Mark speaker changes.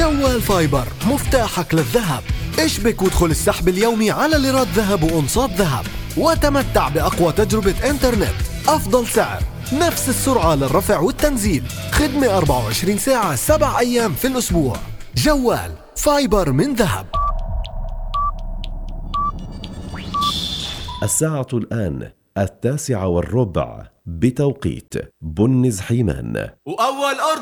Speaker 1: جوال فايبر، مفتاحك للذهب. اشبك وادخل السحب اليومي على ليرات ذهب وأنصات ذهب، وتمتع بأقوى تجربة إنترنت، أفضل سعر، نفس السرعة للرفع والتنزيل، خدمة 24 ساعة 7 أيام في الأسبوع. جوال فايبر من ذهب.
Speaker 2: الساعة الآن 9:15 بتوقيت بنز حيمان.
Speaker 3: وأول أرض